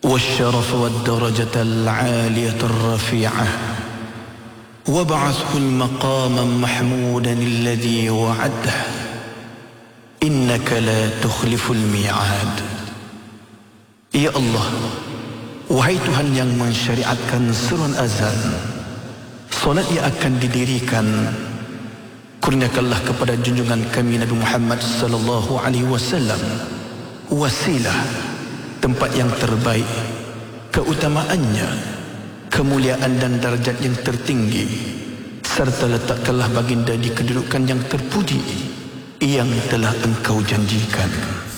والشرف والدرجة العالية الرفيعة وابعثه المقام محمودا الذي وعده إنك لا تخلف الميعاد. Ya Allah, wahai Tuhan yang mensyariatkan seruan azan, solat yang akan didirikan, kurniakanlah kepada junjungan kami Nabi Muhammad sallallahu alaihi wasallam wasilah, tempat yang terbaik, keutamaannya, kemuliaan dan darjat yang tertinggi, serta letakkanlah baginda di kedudukan yang terpuji yang telah Engkau janjikan.